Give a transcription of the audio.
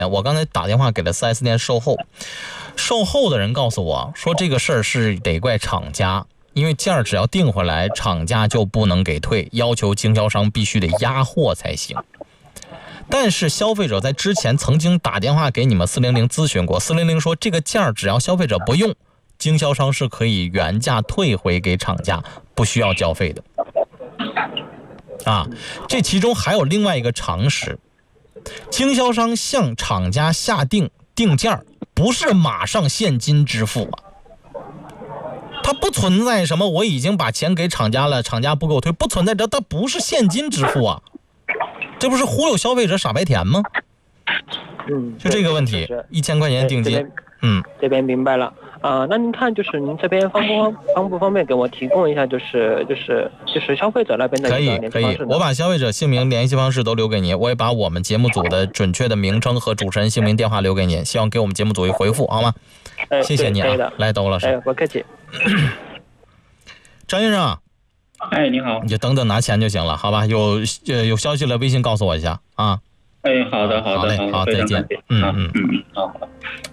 我刚才打电话给了 4S 店售后，售后的人告诉我说这个事儿是得怪厂家，因为件儿只要订回来，厂家就不能给退，要求经销商必须得压货才行。但是消费者在之前曾经打电话给你们400咨询过，400说这个件儿只要消费者不用，经销商是可以原价退回给厂家，不需要交费的。这其中还有另外一个常识，经销商向厂家下定件不是马上现金支付它不存在什么我已经把钱给厂家了，厂家不给我退，不存在这，它不是现金支付这不是忽悠消费者傻白甜吗？就这个问题，1000块钱定金。 这边明白了。那您看，就是您这边方不方便给我提供一下，就是消费者那边的一个联系方式？ 可以，我把消费者姓名、联系方式都留给您，我也把我们节目组的准确的名称和主持人姓名、电话留给您，希望给我们节目组一回复，好吗？谢谢你来，窦老师。 不客气。 张先生。 你好。 你就等等拿钱就行了，好吧？有消息了，微信告诉我一下啊。 好的， 好嘞，好，再见。 好。